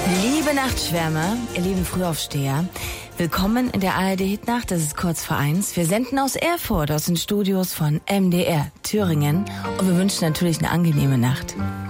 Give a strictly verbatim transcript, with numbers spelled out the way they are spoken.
Liebe Nachtschwärmer, ihr lieben Frühaufsteher, willkommen in der A R D-Hitnacht, das ist kurz vor eins. Wir senden aus Erfurt, aus den Studios von M D R Thüringen und wir wünschen natürlich eine angenehme Nacht.